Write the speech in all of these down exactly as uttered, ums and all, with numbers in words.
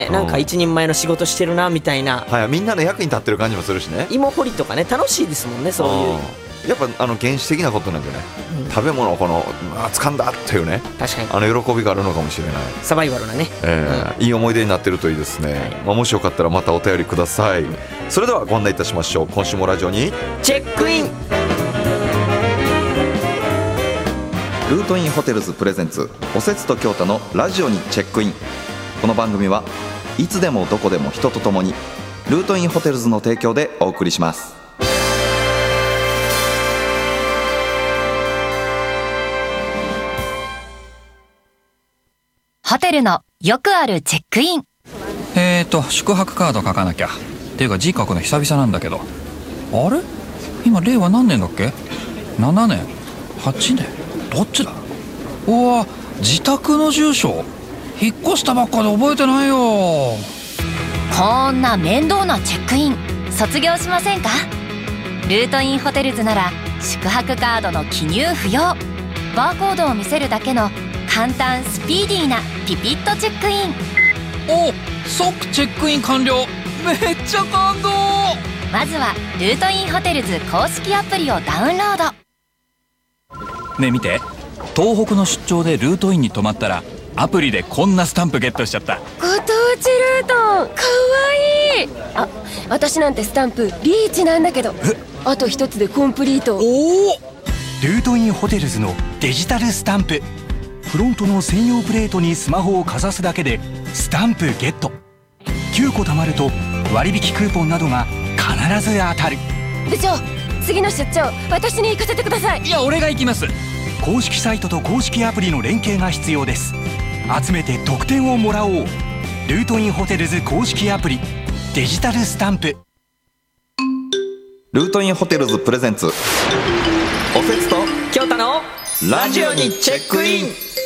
なんか一人前の仕事してるなみたいな、 はい、みんなの役に立ってる感じもするしね。 芋掘りとかね楽しいですもんね。そういうやっぱあの原始的なことなんでね、うん、食べ物をこのあ掴んだっていうね、 確かにあの喜びがあるのかもしれない。 サバイバルなね、 えーうん、いい思い出になってるといいですね、はい。まあ、もしよかったらまたお便りください。それではご案内いたしましょう。今週もラジオにチェックイン。 ルートインホテルズプレゼンツおせつと京太のラジオにチェックイン。この番組はいつでもどこでも人と共にルートインホテルズの提供でお送りします。 ホテルのよくあるチェックイン。 えーと宿泊カード書かなきゃ。っていうか字書くの久々なんだけど、あれ今令和何年だっけ。ななねんはちねんどっちだ。おわ自宅の住所引っ越したばっかで覚えてないよ。 こんな面倒なチェックイン卒業しませんか。ルートインホテルズなら宿泊カードの記入不要、バーコードを見せるだけの簡単スピーディーなピピッとチェックイン。 お即チェックイン完了。めっちゃ感動。 まずはルートインホテルズ公式アプリをダウンロード。 ねえ見て、東北の出張でルートインに泊まったらアプリでこんなスタンプゲットしちゃった。 ご当地ルートかわいい。あ、私なんてスタンプリーチなんだけど、あと一つでコンプリート。 おお、 ルートインホテルズのデジタルスタンプ。フロントの専用プレートにスマホをかざすだけでスタンプゲット。きゅうこ貯まると割引クーポンなどが必ず当たる。 部長、次の出張私に行かせてください。 いや俺が行きます。 公式サイトと公式アプリの連携が必要です。集めて得点をもらおう。ルートインホテルズ公式アプリデジタルスタンプ。 ルートインホテルズプレゼンツおせつと京太のラジオにチェックイン。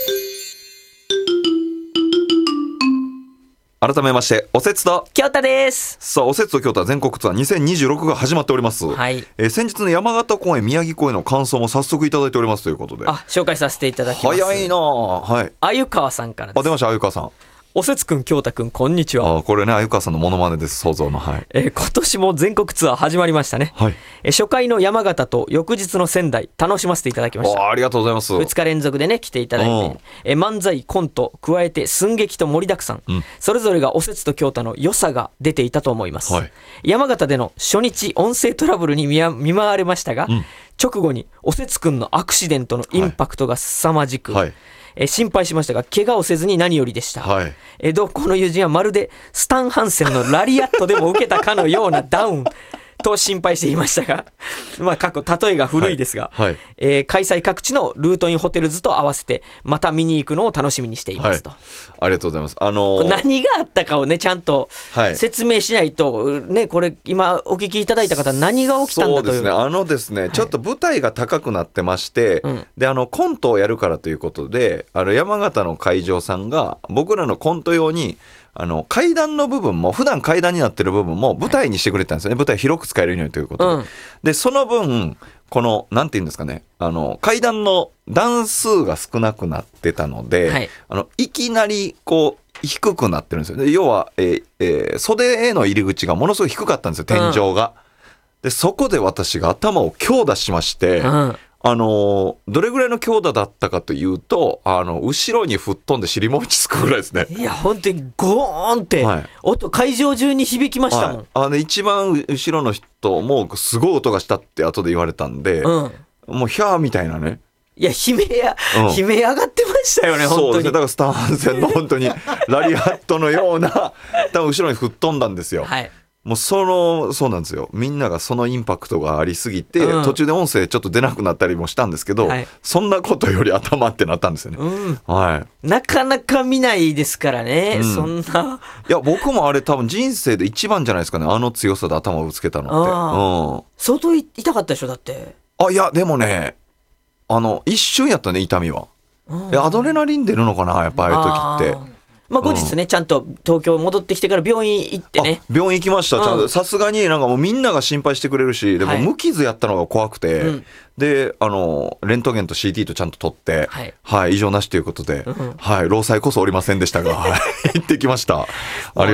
改めましておせつと京太です。 さあ、おせつと京太全国ツアーにせんにじゅうろくが始まっております、 はい。 えー、先日の山形公演宮城公演の感想も早速いただいておりますということで、 あ、紹介させていただきます。 早いな。はい。 あゆかわさんからです。 あ、出ました。あゆかわさん。 おせつくん、京太くん、こんにちは。 あ、これね、あゆかわさんのモノマネです。想像の。はい。 えー、今年も全国ツアー始まりましたね。 はい。 えー、初回の山形と翌日の仙台楽しませていただきました。 あ、ありがとうございます。 ふつか連続でね来ていただいて、えー、漫才コント加えて寸劇と盛りだくさん、うん、それぞれがおせつと京太の良さが出ていたと思います、はい。山形での初日音声トラブルに見見舞われましたが、うん、直後におせつくんのアクシデントのインパクトが凄まじく、はいはい、え心配しましたが怪我をせずに何よりでした、はい。え同行の友人はまるでスタン・ハンセンのラリアットでも受けたかのようなダウンと心配していましたがまあ過去例えが古いですが、はいはい。えー、開催各地のルートインホテルズと合わせてまた見に行くのを楽しみにしていますと、はい。 ありがとうございます。あのー、 何があったかをねちゃんと説明しないとね、これ今お聞きいただいた方何が起きたんだという。 そうですね、あのですね、はい、ちょっと舞台が高くなってまして、うん、であのコントをやるからということで、あの山形の会場さんが僕らのコント用にあの階段の部分も普段階段になってる部分も舞台にしてくれたんですよね、はい。舞台広く使えるようにということで、うん、でその分このなんていうんですかね、あの階段の段数が少なくなってたので、はい、あのいきなりこう低くなってるんですよ。で要は、えーえー、袖への入り口がものすごい低かったんですよ、天井が、うん、でそこで私が頭を強打しまして、うん、あのどれぐらいの強打だったかというと、あの後ろに吹っ飛んで尻餅つくぐらいですね。 いや本当にゴーンって、はい、音会場中に響きましたもん、はい。あの一番後ろの人もすごい音がしたって後で言われたんで、うん、もうヒャーみたいなね。 いや悲鳴や、うん、悲鳴上がってましたよね。本当にそうですね。だからスタンハンセンの本当にラリアットのような多分後ろに吹っ飛んだんですよ、はい。もうそのそうなんですよ。みんながそのインパクトがありすぎて、うん、途中で音声ちょっと出なくなったりもしたんですけど、はい、そんなことより頭ってなったんですよね、うん、はい。 なかなか見ないですからね、うん、そんな。 いや僕もあれ多分人生で一番じゃないですかね、あの強さで頭をぶつけたのって、うん、 相当痛かったでしょだって。 あいやでもね、あの一瞬やったね痛みは。アドレナリン出るのかなやっぱああいう時って。 まあ、後日ね、うん、ちゃんと東京戻ってきてから病院行ってね。 病院行きました。ちゃんとさすがになんかもうみんなが心配してくれるし、でも無傷やったのが怖くて、はい、であのレントゲンと シーティー とちゃんと撮って、はい、はい、異常なしということで、うん、はい、労災こそおりませんでしたが、はい、行ってきました。あり